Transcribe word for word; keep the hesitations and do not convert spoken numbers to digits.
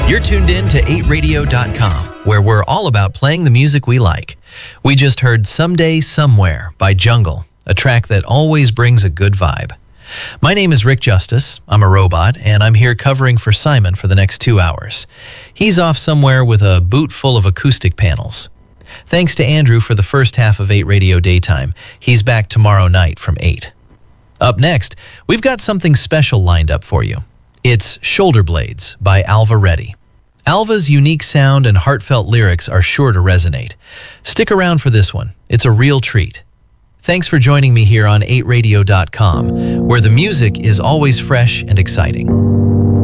You're tuned in to eight radio dot com, where we're all about playing the music we like. We just heard Someday Somewhere by Jungle, a track that always brings a good vibe. My name is Rick Justice. I'm a robot, and I'm here covering for Simon for the next two hours. He's off somewhere with a boot full of acoustic panels. Thanks to Andrew for the first half of eight Radio Daytime. He's back tomorrow night from eight. Up next, we've got something special lined up for you. It's Shoulder Blades by Alva Reddy. Alva's unique sound and heartfelt lyrics are sure to resonate. Stick around for this one. It's a real treat. Thanks for joining me here on eight radio dot com, where the music is always fresh and exciting.